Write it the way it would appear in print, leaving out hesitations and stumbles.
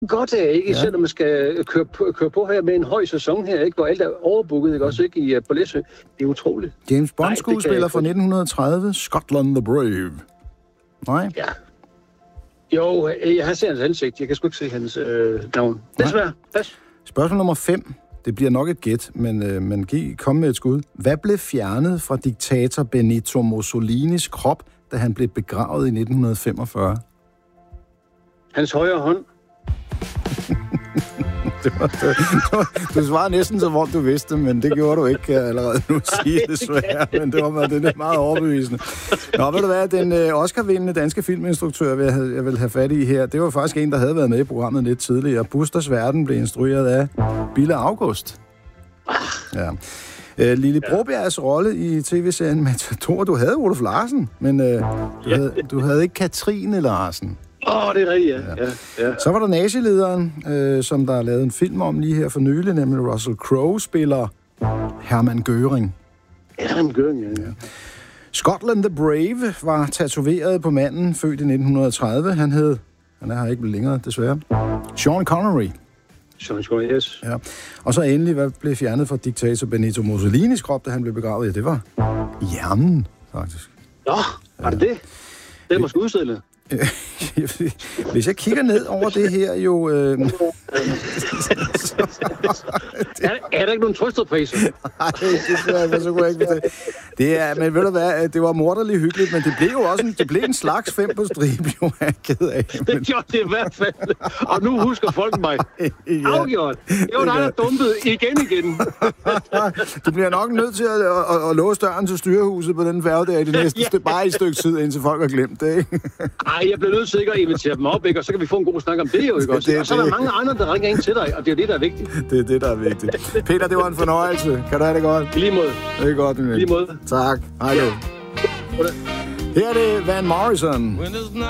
godt af, ikke? Selvom man skal køre på her med en høj sæson her, ikke? Hvor alt er overbooket, ikke? Også ikke på Læsø. Det er utroligt. James Bond-skuespiller fra 1930, Scotland the Brave. Nej? Ja. Jo, jeg har set hans ansigt. Jeg kan sgu ikke se hans navn. Desværre. Pas. Spørgsmål nummer 5. Det bliver nok et gæt, men kom med et skud. Hvad blev fjernet fra diktator Benito Mussolinis krop, da han blev begravet i 1945? Hans højre hånd. Du svarer næsten så hvor du vidste, men det gjorde du ikke allerede nu sige desværre, men det er meget overbevisende. Nå, ved du hvad, den Oscar-vindende danske filminstruktør, jeg vil have fat i her, det var faktisk en, der havde været med i programmet lidt tidligere. Busters Verden blev instrueret af Bille August. Ja. Lille Brobergs rolle i tv-serien Matador, du havde Olof Larsen, men du havde ikke Katrine Larsen. Det er rigtigt, ja. Så var der nazilederen, som der er lavet en film om lige her for nylig, nemlig Russell Crowe spiller Hermann Göring. Hermann Göring, ja. Scotland the Brave var tatoveret på manden, født i 1930. Han er her ikke længere, desværre. Sean Connery. Sean Connery, yes. Ja. Og så endelig, hvad blev fjernet fra diktator Benito Mussolinis krop, da han blev begravet? Ja, det var hjernen, faktisk. Nå, var det det? Det er måske udstillet. Hvis jeg kigger ned over det her, jo... Er der ikke nogen trøsterpriser? Nej, det kunne jeg ikke fortælle. Det er, men ved du hvad, det var morderligt hyggeligt, men det blev jo også en slags 5 på stribe, jo, jeg er ked af. Det gjorde det i hvert fald. Og nu husker folk mig. Afgjort. Det var dig, der dumpede igen. Du bliver nok nødt til at låse døren til styrehuset på den færge der i det næste, bare et stykke tid, indtil folk har glemt det, ikke? Ej, jeg bliver nødt til at invitere dem op, ikke? Og så kan vi få en god snak om det jo, ikke også? Og så er der mange andre, der ringer ind til dig, og det er det, der er vigtigt. Det er det, der er vigtigt. Peter, det var en fornøjelse. Kan du have det godt? I lige måde. Det er godt, min ven. I lige måde. Tak. Hej du. Her er det Van Morrison.